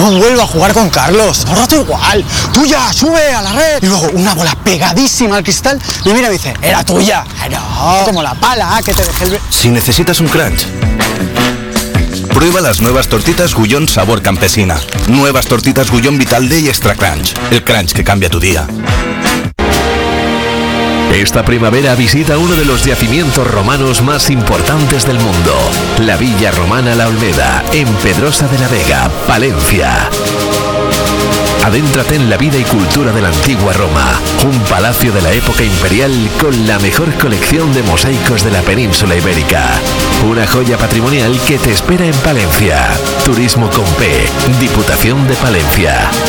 no vuelvo a jugar con Carlos. Ahora todo igual. Tuya, sube a la red. Y luego una bola pegadísima al cristal. Y mira, me dice, era tuya. No, como la pala que te dejé el... Si necesitas un crunch, prueba las nuevas tortitas Gullón sabor campesina. Nuevas tortitas Gullón Vital Day Extra Crunch. El crunch que cambia tu día. Esta primavera visita uno de los yacimientos romanos más importantes del mundo, la Villa Romana La Olmeda, en Pedrosa de la Vega, Palencia. Adéntrate en la vida y cultura de la antigua Roma, un palacio de la época imperial con la mejor colección de mosaicos de la península ibérica. Una joya patrimonial que te espera en Palencia. Turismo con P, Diputación de Palencia.